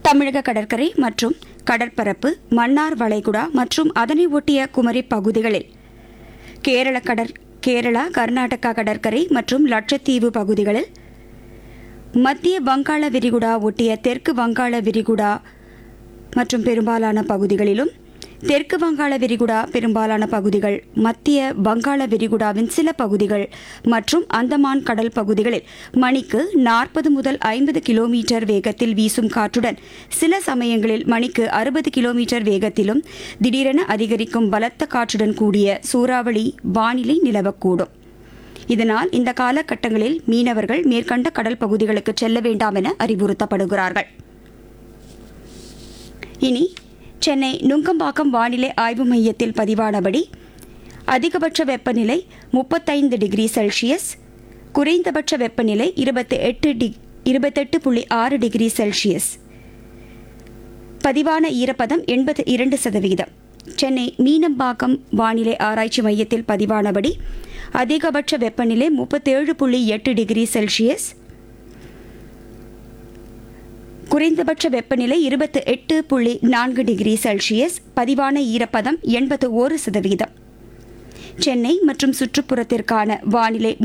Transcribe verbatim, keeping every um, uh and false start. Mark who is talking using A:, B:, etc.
A: தமிழக கடற்கரை மற்றும் கடற்பரப்பு, மன்னார் வளைகுடா மற்றும் அதனை ஒட்டிய குமரி பகுதிகளில், கேரள கடற் கேரளா கர்நாடகா கடற்கரை மற்றும் லட்சத்தீவு பகுதிகளில், மத்திய வங்காள விரிகுடா ஒட்டிய தெற்கு வங்காள விரிகுடா மற்றும் பெரும்பாலான பகுதிகளிலும், தெற்கு வங்காள விரிகுடா பெரும்பாலான பகுதிகள், மத்திய வங்காள விரிகுடாவின் சில பகுதிகள் மற்றும் அந்தமான் கடல் பகுதிகளில் மணிக்கு நாற்பது முதல் ஐம்பது கிலோமீட்டர் வேகத்தில் வீசும் காற்றுடன் சில சமயங்களில் மணிக்கு அறுபது கிலோமீட்டர் வேகத்திலும் திடீரென அதிகரிக்கும் பலத்த காற்றுடன் கூடிய சூறாவளி வானிலை நிலவக்கூடும். இதனால் இந்த காலகட்டங்களில் மீனவர்கள் மேற்கண்ட கடல் பகுதிகளுக்கு செல்ல வேண்டாம் என அறிவுறுத்தப்படுகிறார்கள். இனி சென்னை நுங்கம்பாக்கம் வானிலை ஆய்வு மையத்தில் பதிவானபடி அதிகபட்ச வெப்பநிலை முப்பத்தைந்து டிகிரி செல்சியஸ், குறைந்தபட்ச வெப்பநிலை இருபத்தி எட்டு டி இருபத்தெட்டு புள்ளி ஆறு டிகிரி செல்சியஸ். பதிவான ஈரப்பதம் எண்பத்தி இரண்டு சதவீதம். சென்னை மீனம்பாக்கம் வானிலை ஆராய்ச்சி மையத்தில் பதிவானபடி அதிகபட்ச வெப்பநிலை முப்பத்தேழு புள்ளி எட்டு டிகிரி செல்சியஸ், குறைந்தபட்ச வெப்பநிலை இருபத்தி எட்டு புள்ளி நான்கு டிகிரி செல்சியஸ். பதிவான ஈரப்பதம் எண்பத்தி ஒரு சதவீதம். சென்னை மற்றும் சுற்றுப்புறத்திற்கான வானிலை